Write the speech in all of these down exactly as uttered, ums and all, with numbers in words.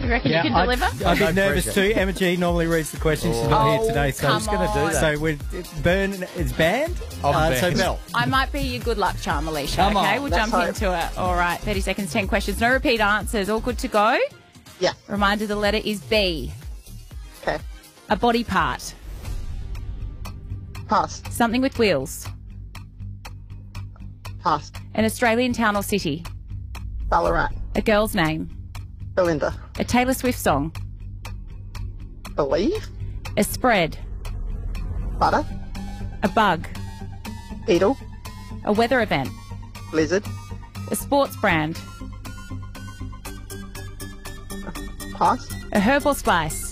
You reckon Yeah, you can I'd, deliver? I'd be No nervous pressure. too. Emma G normally reads the questions. She's not Oh, here today, so come I'm just going to do on. that. So we're, Burn is banned. I'm Uh, so banned. Belle. I might be your good luck charm, Alicia. Come okay, on, we'll let's jump hope. into it. All right, thirty seconds, ten questions. No repeat answers. All good to go? Yeah. Reminder, the letter is B. Okay. A body part. Pass. Something with wheels. Pass. An Australian town or city. Ballarat. A girl's name. Belinda. A Taylor Swift song. Believe. A spread. Butter. A bug. Beetle. A weather event. Blizzard. A sports brand. Pass. A herb or spice.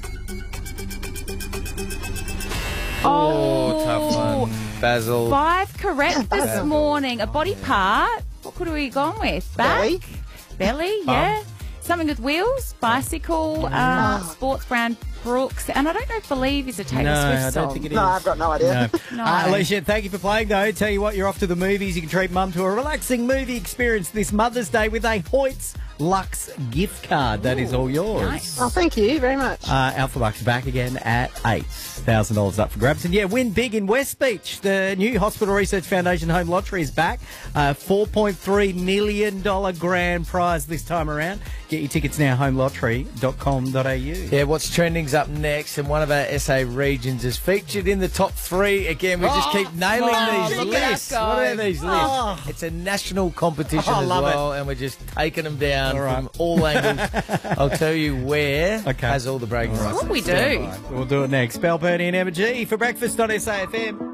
Oh, tough one. Basil. Five correct this Basil. morning. A body part. What could we have gone with? Back? Belly. Belly, yeah. Something with wheels. Bicycle. Uh, sports brand. Brooks. And I don't know if Believe is a Taylor No, Swift I song. don't think it is. No, I've got no idea. No. No. Uh, Alicia, thank you for playing, though. Tell you what, you're off to the movies. You can treat Mum to a relaxing movie experience this Mother's Day with a Hoyts Lux gift card. That is all yours. Nice. Oh, thank you very much. Uh, Alpha Bucks back again at eight thousand dollars up for grabs. And yeah, win big in West Beach. The new Hospital Research Foundation Home Lottery is back. Uh, four point three million dollars grand prize this time around. Get your tickets now, home lottery dot com dot a u. Yeah, what's trending's up next, and one of our S A regions is featured in the top three. Again, we just keep nailing oh, these look at us lists. go. What are these lists? Oh. It's a national competition Oh, I as love well, and we're just taking them down All right. from all angles. I'll tell you where Okay. has all the bragging rights. What we do. Stand by. We'll do it next. Belle, Bernie and Emma G for breakfast on S A F M.